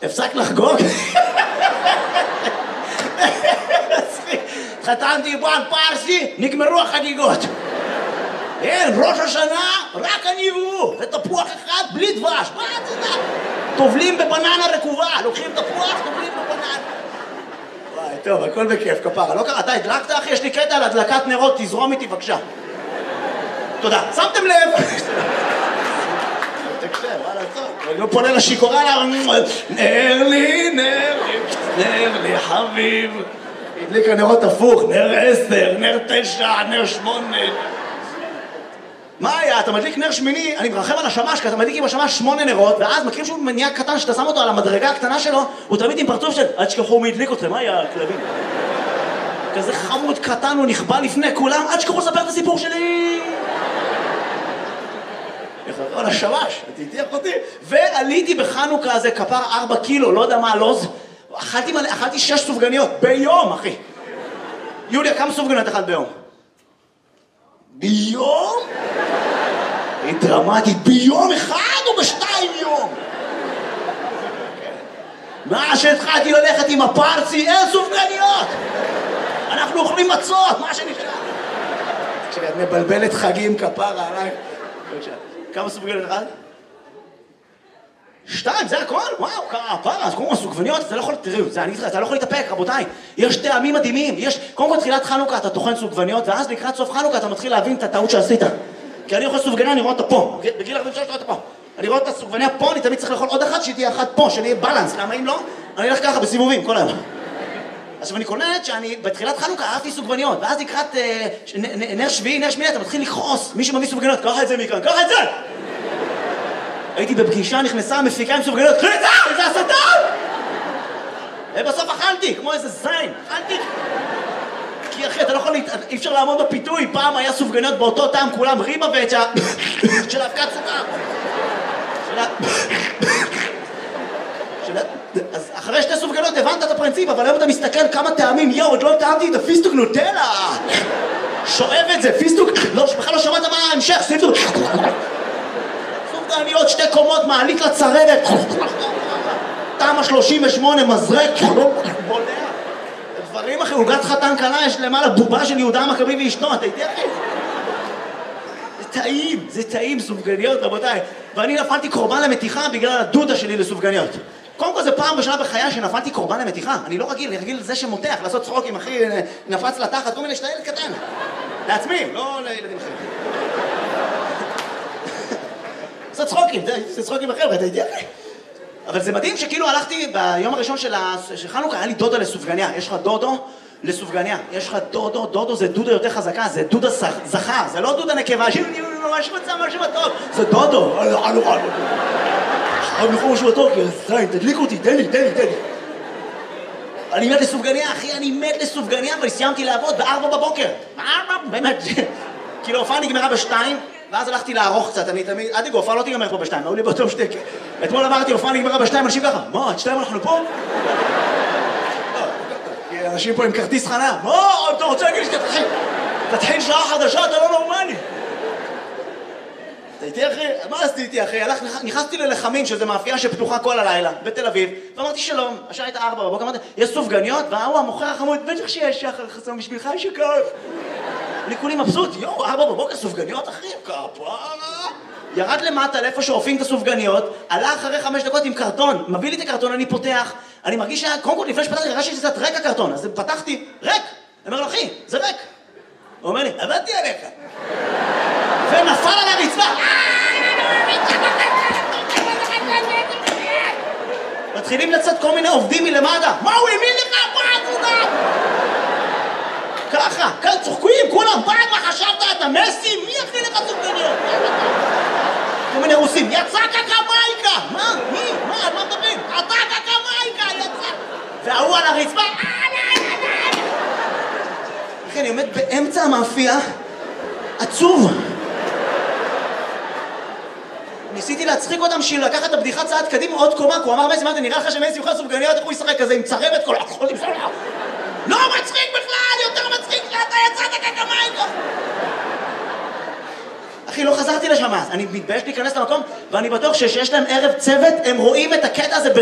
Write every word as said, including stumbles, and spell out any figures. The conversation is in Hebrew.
הפסק לחגוג? התחתנתי בעל פרסי, נגמרו החגיגות. אין, ראש השנה, רק אני והוא. ותפוח אחד בלי דבש. מה אתה יודע? טובלים בבננה רקובה. לוקחים תפוח, טובלים בבננה. וואי, טוב, הכל בכיף, כפרה. לא קרה, אתה הדלקת, אחי? יש לי קטע על הדלקת נרות, תזרום איתי, בבקשה. תודה. שמתם לב? תקשב, וואלה, טוב. אני לא פונה לשיקורה לה, נר לי, נר לי, נר לי, חביב. הדליק הנרות הפוך, נר עשר, נר תשע, נר שמונה. מה היה? אתה מדליק נר שמיני, אני מרחם על השמש, כי אתה מדליק עם השמש שמונה נרות, ואז מכירים שהוא מניע קטן שאתה שם אותו על המדרגה הקטנה שלו, הוא תמיד עם פרצוף של, עד שכחו מי הדליק אתכם, מה היה הכלבים? כזה חמוד קטן, הוא נכבה לפני כולם, עד שכחו לספר את הסיפור שלי! על השמש, תתיח אותי. ועליתי בחנוכה הזה, כפר ארבע קילו, לא יודע מה הלוז, אכלתי, אכלתי שש סופגניות, ביום, אחי. יוליה, כמה סופגניות אכלת ביום? ביום? היא דרמטית, ביום אחד או בשתיים יום? מה שהתחלתי ללכת עם הפרצי, אין סופגניות! אנחנו אוכלים מצות, מה שנשאר? כשאת מבלבלת חגים כפרה עליי. כמה סופגניות אחד? שתיים, זה הכל? וואו, כפרה, אז קודם כל סופגניות, אתה לא יכול, תראו, זה, אני, אתה לא יכול להתאפק, רבותיי. יש טעמים מדהימים, יש, קודם כל תחילת חנוכה אתה טוחן סופגניות, ואז לקראת סוף חנוכה אתה מתחיל להבין את הטעות שעשית. כי אני אוכל סופגניה, אני רואה אותה פה. בגיל ארבעים ושלוש, אני רואה אותה פה. אני רואה את הסופגניה פה, אני תמיד צריך לאכול עוד אחת, שהיא תהיה אחת פה, שאני אהיה בלנס. למה אם לא? אני אלך ככה בסיבובים, כל היום. עכשיו אני קולט שאני בתחילת חנוכה אהבתי סופגניות, ואז לקראת אה, נ, נר שביעי, נר שמיני, אתה מתחיל לכעוס. מישהו מביא סופגניות, קח את זה מכאן, קח את זה! הייתי בפגישה, נכנסה, מפיקה עם סופגניות, קחי את זה! זה השטן! ובסוף אכלתי, כמו איזה זין, אכלתי. כי אחי, אתה לא יכול, אי אפשר לעמוד בפיתוי, פעם היה סופגניות באותו טעם, כולם ריבה ואצ'ה של אבקת סוכר. של... אז אחרי שתי סופגניות הבנת את הפרינציפ, אבל היום אתה מסתכל כמה טעמים, יאו, עוד לא טעמתי את הפיסטוק נוטלה. שואב את זה, פיסטוק, לא, בכלל לא שמעת מה ההמשך, פיסטוק. סופגניות, שתי קומות, מעלית לצררת. תמה שלושים ושמונה, מזרק, בולע. דברים אחרי, עוגת חתן קלה, יש למעלה בובה של יהודה המכבי ואשתו, אתה איתי אחי? זה טעים, זה טעים, סופגניות, רבותיי. ואני נפלתי קורבן למתיחה בגלל הדודה שלי לסופגניות. קודם כל זה פעם בשנה בחיי שנפלתי קורבן למתיחה. אני לא רגיל, אני רגיל לזה שמותח, לעשות צחוקים, אחי, נפץ לתחת, כל מיני שאתה ילד קטן. לעצמי, לא לילדים אחרים. לעשות צחוקים, זה צחוקים אחר, אתה איתי אחי? אבל זה מדהים שכאילו הלכתי ביום הראשון של חנוכה, היה לי דודה לסופגניה. יש לך דודו לסופגניה. יש לך דודו, דודו זה דודה יותר חזקה, זה דודה זכר, זה לא דודה נקבה, שאני ממש מצא משהו טוב, זה דודו. הלו, הלו, הלו. אני יכול משהו טוב, כי זין, תדליק אותי, תן לי, תן לי, תן לי. אני מת לסופגניה, אחי, אני מת לסופגניה, אבל סיימתי לעבוד בארבע בבוקר. ארבע, באמת. כאילו, ההופעה נגמרה בשתיים, ואז הלכתי לערוך קצת, אני תמיד, עד יגו, ההופעה לא תיגמר פה בשתיים, היו לי באותו שתק. אתמול אמרתי, ההופעה נגמרה בשתיים, אנשים ככה, מה, עד שתיים אנחנו פה? כי אנשים פה עם כרטיס חנה, מה, אתה רוצה להגיד לי שתתחיל? תתחיל שעה חדשה, אתה לא נורמלי. אתה איתי אחי? מה עשיתי איתי אחי? נכנסתי ללחמים, שזה מאפייה שפתוחה כל הלילה, בתל אביב, ואמרתי שלום, השעה הייתה ארבע בבוקר, אמרתי, יש סופגניות, והוא המוכר החמוד, בטח שיש שחר חסום בשבילך, יש שכף. אני כולי מבסוט, יואו, ארבע בבוקר סופגניות אחי, כפרה. ירד למטה לאיפה שאופים את הסופגניות, עלה אחרי חמש דקות עם קרטון, מביא לי את הקרטון, אני פותח, אני מרגיש שה... קודם כל לפני שפתחתי, הרגשתי שזה קצת ריק הקרטון, אז פתחתי, ריק. אני אומר לו, אחי, זה ריק. הוא אומר לי, עבדתי עליך. ונפל על הרצפה. מתחילים לצאת כל מיני עובדים מלמטה. מה הוא האמין לך? מה תודה? ככה, כאן צוחקים, כולם, בעד מה חשבת? אתה מסי? מי יכניל לך סופגניות? כל מיני רוסים, יצא קקמייקה! מה? מי? מה? על מה מדברים? אתה קקמייקה! יצא! והוא על הרצפה, אחי, אני עומד באמצע המאפייה, עצוב. ניסיתי להצחיק אותם בשביל לקחת את הבדיחה צעד קדימה עוד קומה, כי הוא אמר מסי, מה, נראה לך שמסי יוכל סופגניות, איך הוא ישחק כזה עם צרבת כל החול עם סופגניות? לא מצחיק בכלל, יותר מצחיק שאתה יצאת קקמייקה! אחי, לא חזרתי לשם אז, אני מתבייש להיכנס למקום, ואני בטוח ששיש להם ערב צוות, הם רואים את הקטע הזה